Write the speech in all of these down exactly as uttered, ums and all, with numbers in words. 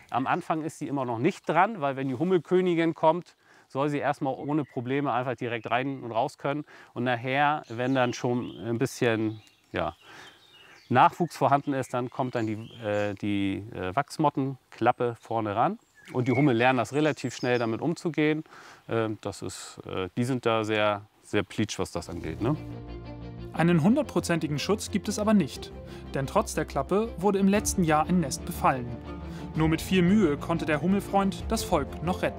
Am Anfang ist sie immer noch nicht dran, weil wenn die Hummelkönigin kommt, soll sie erstmal ohne Probleme einfach direkt rein und raus können. Und nachher, wenn dann schon ein bisschen ja, Nachwuchs vorhanden ist, dann kommt dann die, äh, die äh, Wachsmottenklappe vorne ran. Und die Hummel lernen das relativ schnell, damit umzugehen. Äh, das ist, äh, die sind da sehr, sehr pleatsch, was das angeht. Ne? Einen hundertprozentigen Schutz gibt es aber nicht. Denn trotz der Klappe wurde im letzten Jahr ein Nest befallen. Nur mit viel Mühe konnte der Hummelfreund das Volk noch retten.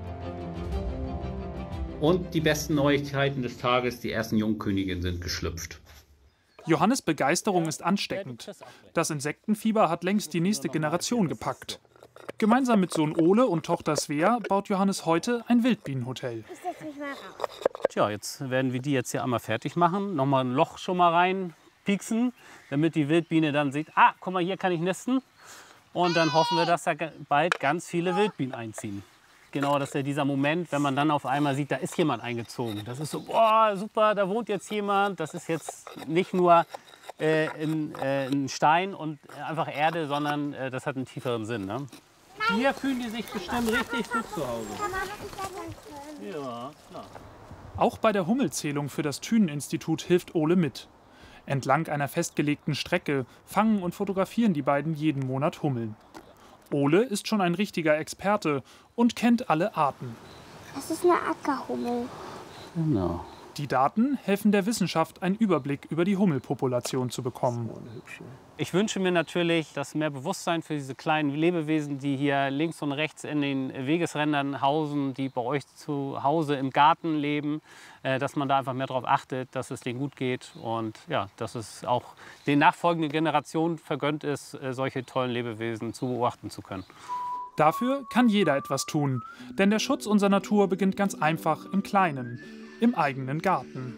Und die besten Neuigkeiten des Tages, die ersten Jungköniginnen sind geschlüpft. Johannes' Begeisterung ist ansteckend. Das Insektenfieber hat längst die nächste Generation gepackt. Gemeinsam mit Sohn Ole und Tochter Svea baut Johannes heute ein Wildbienenhotel. Tja, jetzt werden wir die jetzt hier einmal fertig machen. Nochmal ein Loch schon mal rein pieksen, damit die Wildbiene dann sieht, ah, guck mal, hier kann ich nisten. Und dann hoffen wir, dass da bald ganz viele Wildbienen einziehen. Genau, das ist ja dieser Moment, wenn man dann auf einmal sieht, da ist jemand eingezogen. Das ist so, boah, super, da wohnt jetzt jemand. Das ist jetzt nicht nur äh, ein, äh, ein Stein und einfach Erde, sondern äh, das hat einen tieferen Sinn. Ne? Hier fühlen die sich bestimmt richtig gut zu Hause. Ja, klar. Auch bei der Hummelzählung für das Thünen-Institut hilft Ole mit. Entlang einer festgelegten Strecke fangen und fotografieren die beiden jeden Monat Hummeln. Ole ist schon ein richtiger Experte und kennt alle Arten. Das ist eine Ackerhummel. Genau. Die Daten helfen der Wissenschaft, einen Überblick über die Hummelpopulation zu bekommen. Ich wünsche mir natürlich, dass mehr Bewusstsein für diese kleinen Lebewesen, die hier links und rechts in den Wegesrändern hausen, die bei euch zu Hause im Garten leben, dass man da einfach mehr darauf achtet, dass es denen gut geht und ja, dass es auch den nachfolgenden Generationen vergönnt ist, solche tollen Lebewesen zu beobachten zu können. Dafür kann jeder etwas tun, denn der Schutz unserer Natur beginnt ganz einfach im Kleinen, im eigenen Garten.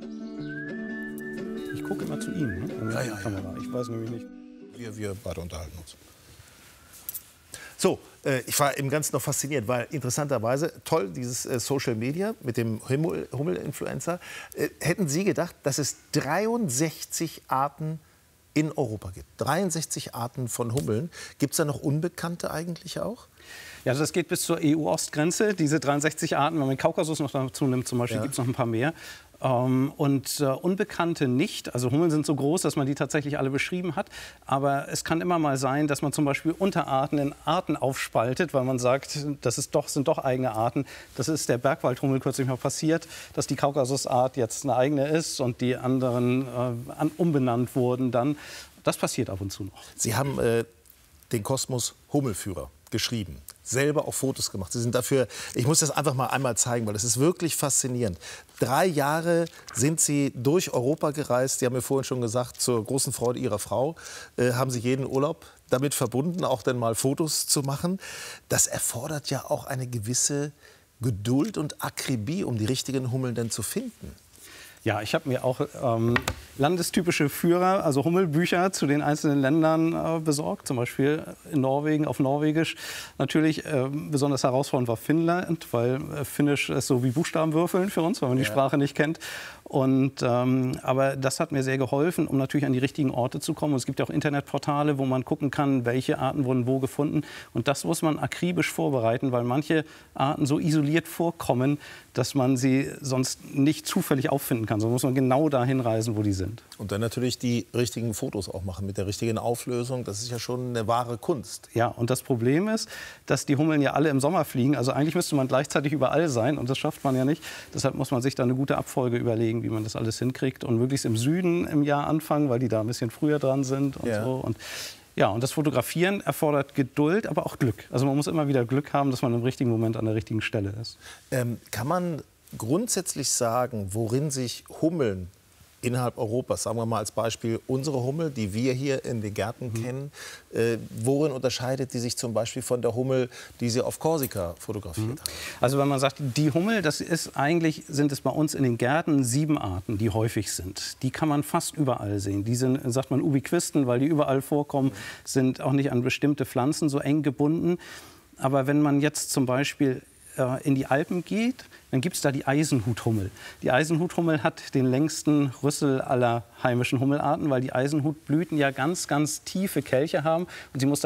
Ich gucke immer zu Ihnen, ne? Ja, ja, Kamera. Ich weiß nämlich nicht. Wir, wir beide unterhalten uns. So, äh, ich war im Ganzen noch fasziniert, weil interessanterweise toll, dieses äh, Social Media mit dem Hummel- Hummel-Influencer. Äh, hätten Sie gedacht, dass es dreiundsechzig Arten in Europa gibt? dreiundsechzig Arten von Hummeln. Gibt es da noch Unbekannte eigentlich auch? Ja, also das geht bis zur E U-Ostgrenze, diese dreiundsechzig Arten. Wenn man den Kaukasus noch dazu nimmt, zum Beispiel, ja. Gibt es noch ein paar mehr. Ähm, und äh, Unbekannte nicht. Also Hummeln sind so groß, dass man die tatsächlich alle beschrieben hat. Aber es kann immer mal sein, dass man zum Beispiel Unterarten in Arten aufspaltet, weil man sagt, das ist doch, sind doch eigene Arten. Das ist der Bergwaldhummel kürzlich mal passiert, dass die Kaukasusart jetzt eine eigene ist und die anderen äh, an, umbenannt wurden dann. Das passiert ab und zu noch. Sie haben äh, den Kosmos Hummelführer geschrieben, selber auch Fotos gemacht. Sie sind dafür, ich muss das einfach mal einmal zeigen, weil das ist wirklich faszinierend. Drei Jahre sind Sie durch Europa gereist. Sie haben mir vorhin schon gesagt, zur großen Freude Ihrer Frau äh, haben Sie jeden Urlaub damit verbunden, auch dann mal Fotos zu machen. Das erfordert ja auch eine gewisse Geduld und Akribie, um die richtigen Hummeln dann zu finden. Ja, ich habe mir auch ähm, landestypische Führer, also Hummelbücher zu den einzelnen Ländern äh, besorgt. Zum Beispiel in Norwegen, auf Norwegisch. Natürlich äh, besonders herausfordernd war Finnland, weil äh, Finnisch ist so wie Buchstabenwürfeln für uns, weil man die ja. Sprache nicht kennt. Und, ähm, aber das hat mir sehr geholfen, um natürlich an die richtigen Orte zu kommen. Und es gibt ja auch Internetportale, wo man gucken kann, welche Arten wurden wo gefunden. Und das muss man akribisch vorbereiten, weil manche Arten so isoliert vorkommen, dass man sie sonst nicht zufällig auffinden kann. So muss man genau dahin reisen, wo die sind. Und dann natürlich die richtigen Fotos auch machen mit der richtigen Auflösung. Das ist ja schon eine wahre Kunst. Ja, und das Problem ist, dass die Hummeln ja alle im Sommer fliegen. Also eigentlich müsste man gleichzeitig überall sein und das schafft man ja nicht. Deshalb muss man sich da eine gute Abfolge überlegen, wie man das alles hinkriegt und möglichst im Süden im Jahr anfangen, weil die da ein bisschen früher dran sind und ja. so. Und ja, und das Fotografieren erfordert Geduld, aber auch Glück. Also man muss immer wieder Glück haben, dass man im richtigen Moment an der richtigen Stelle ist. Ähm, kann man grundsätzlich sagen, worin sich Hummeln innerhalb Europas, sagen wir mal als Beispiel unsere Hummel, die wir hier in den Gärten mhm. kennen, äh, worin unterscheidet die sich zum Beispiel von der Hummel, die Sie auf Korsika fotografiert mhm. haben? Also wenn man sagt, die Hummel, das ist eigentlich, sind es bei uns in den Gärten sieben Arten, die häufig sind. Die kann man fast überall sehen. Die sind, sagt man, Ubiquisten, weil die überall vorkommen, mhm. sind auch nicht an bestimmte Pflanzen so eng gebunden. Aber wenn man jetzt zum Beispiel in die Alpen geht, dann gibt es da die Eisenhuthummel. Die Eisenhuthummel hat den längsten Rüssel aller heimischen Hummelarten, weil die Eisenhutblüten ja ganz, ganz tiefe Kelche haben und sie muss